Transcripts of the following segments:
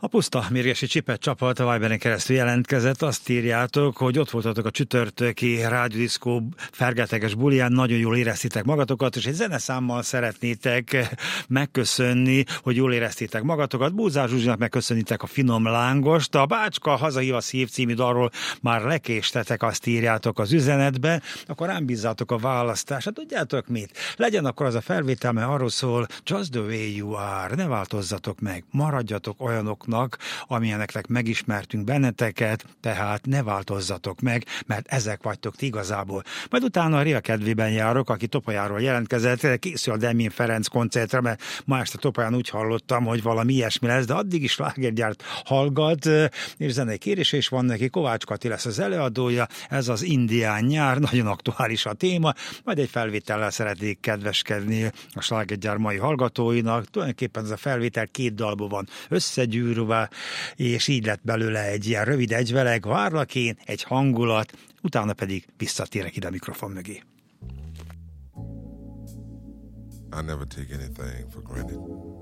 A Puszta Mérgesi Csipet csapat a Viberen keresztül jelentkezett. Azt írjátok, hogy ott voltatok a csütörtöki rádiódiszkó fergeteges buliján, nagyon jól éreztétek magatokat, és egy zeneszámmal szeretnétek megköszönni, hogy jól éreztétek magatokat. Búzár Zsuzsinak megköszönitek a Finom lángost. A Bácska Hazahív a szív című dalról már lekéstetek, azt írjátok az üzenetbe, akkor rám bízzátok a választást. Hát tudjátok mit? Legyen akkor az a felvétel, mert arról szól, just the way you are, ne változzatok meg, maradjatok olyanoknak, amilyeneknek megismertünk benneteket, tehát ne változzatok meg, mert ezek vagytok ti igazából. Majd utána a Réva kedvében járok, aki Topolyáról jelentkezett, készül a Demjén Ferenc koncertre, mert ma este Topolyán úgy hallottam, hogy valami ilyesmi lesz, de addig is slágergyárt hallgat, és zenei kérése is van neki. Kovács Kati lesz az előadója, ez az indián nyár, nagyon aktuális a téma, majd egy felvétellel szeretnék kedveskedni a slágergyár mai hallgatóinak. Tulajdonképpen ez a felvétel 2 dalból van összegyűrve, és így lett belőle egy ilyen rövid egyveleg, várlak én, egy hangulat, utána pedig visszatérek ide a mikrofon mögé. I never take anything for granted.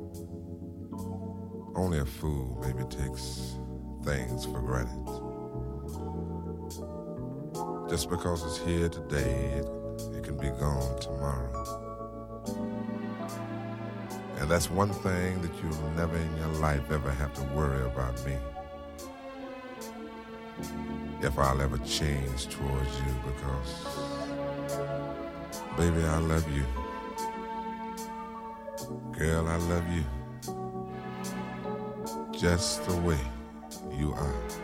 Only a fool maybe takes things for granted. Just because it's here today, it can be gone tomorrow. And that's one thing that you'll never in your life ever have to worry about me. If I'll ever change towards you, because, baby, I love you. Girl, I love you. Just the way you are.